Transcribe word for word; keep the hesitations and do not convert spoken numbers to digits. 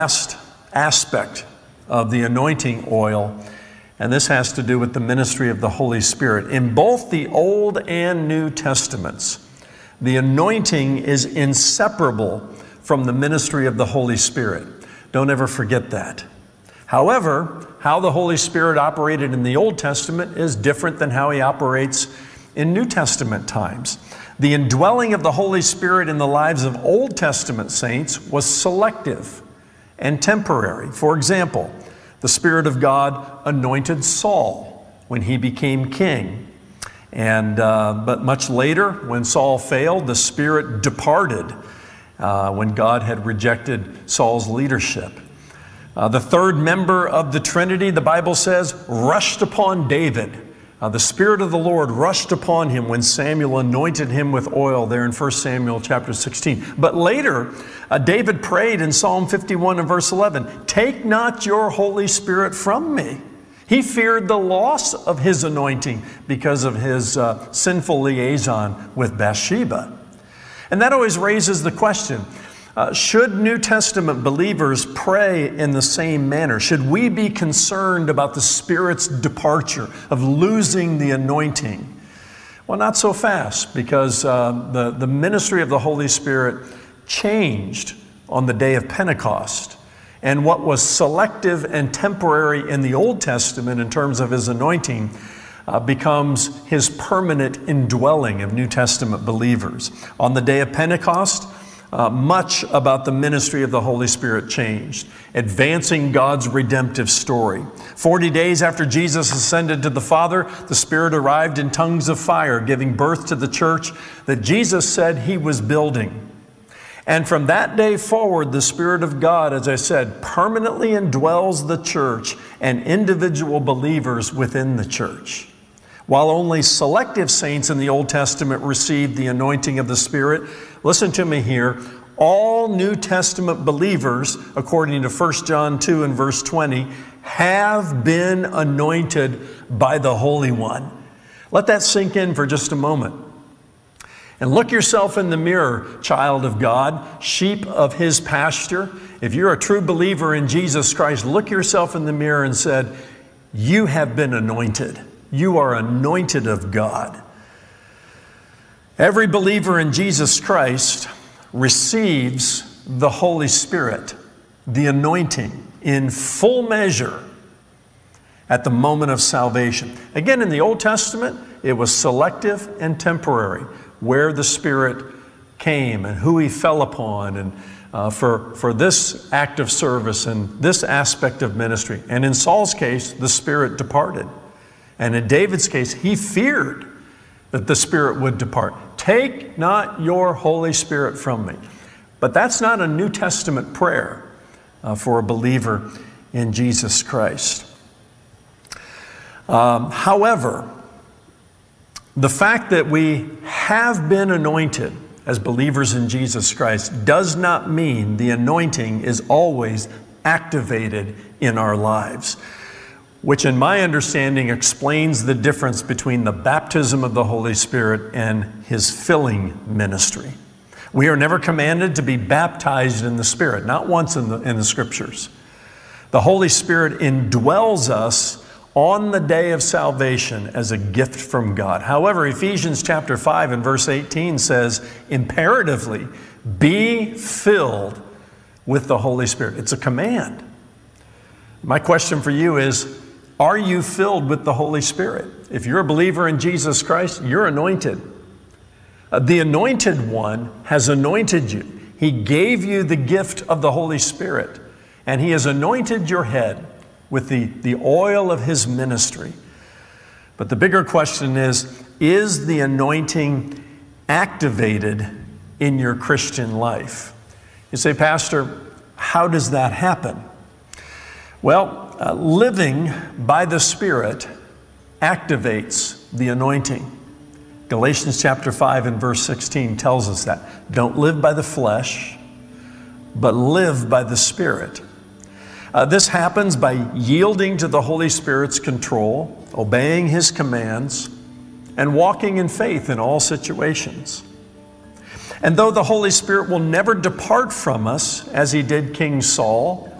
last aspect of the anointing oil, and this has to do with the ministry of the Holy Spirit. In both the Old and New Testaments, the anointing is inseparable from the ministry of the Holy Spirit. Don't ever forget that. However, how the Holy Spirit operated in the Old Testament is different than how He operates in New Testament times. The indwelling of the Holy Spirit in the lives of Old Testament saints was selective and temporary. For example, the Spirit of God anointed Saul when he became king. And, uh, but much later, when Saul failed, the Spirit departed uh, when God had rejected Saul's leadership. Uh, the third member of the Trinity, the Bible says, rushed upon David. Uh, the Spirit of the Lord rushed upon him when Samuel anointed him with oil there in First Samuel chapter sixteen. But later, uh, David prayed in Psalm fifty-one and verse eleven, "Take not your Holy Spirit from me." He feared the loss of his anointing because of his uh, sinful liaison with Bathsheba. And that always raises the question, Uh, should New Testament believers pray in the same manner? Should we be concerned about the Spirit's departure, of losing the anointing? Well, not so fast, because uh, the, the ministry of the Holy Spirit changed on the day of Pentecost. And what was selective and temporary in the Old Testament in terms of His anointing uh, becomes His permanent indwelling of New Testament believers. On the day of Pentecost, Uh, much about the ministry of the Holy Spirit changed, advancing God's redemptive story. Forty days after Jesus ascended to the Father, the Spirit arrived in tongues of fire, giving birth to the church that Jesus said He was building. And from that day forward, the Spirit of God, as I said, permanently indwells the church and individual believers within the church. While only selective saints in the Old Testament received the anointing of the Spirit, listen to me here, all New Testament believers, according to First John two and verse twenty, have been anointed by the Holy One. Let that sink in for just a moment. And look yourself in the mirror, child of God, sheep of His pasture. If you're a true believer in Jesus Christ, look yourself in the mirror and said, you have been anointed. You are anointed of God. Every believer in Jesus Christ receives the Holy Spirit, the anointing, in full measure at the moment of salvation. Again, in the Old Testament, it was selective and temporary, where the Spirit came and who He fell upon, and uh, for, for this act of service and this aspect of ministry. And in Saul's case, the Spirit departed. And in David's case, he feared that the Spirit would depart. Take not your Holy Spirit from me. But that's not a New Testament prayer uh, for a believer in Jesus Christ. Um, however, the fact that we have been anointed as believers in Jesus Christ does not mean the anointing is always activated in our lives, which in my understanding explains the difference between the baptism of the Holy Spirit and His filling ministry. We are never commanded to be baptized in the Spirit, not once in the, in the Scriptures. The Holy Spirit indwells us on the day of salvation as a gift from God. However, Ephesians chapter five and verse eighteen says, imperatively, be filled with the Holy Spirit. It's a command. My question for you is, are you filled with the Holy Spirit? If you're a believer in Jesus Christ, you're anointed. Uh, the Anointed One has anointed you. He gave you the gift of the Holy Spirit, and He has anointed your head with the, the oil of His ministry. But the bigger question is, is the anointing activated in your Christian life? You say, Pastor, how does that happen? Well, uh, living by the Spirit activates the anointing. Galatians chapter five and verse sixteen tells us that. Don't live by the flesh, but live by the Spirit. Uh, this happens by yielding to the Holy Spirit's control, obeying His commands, and walking in faith in all situations. And though the Holy Spirit will never depart from us, as he did King Saul,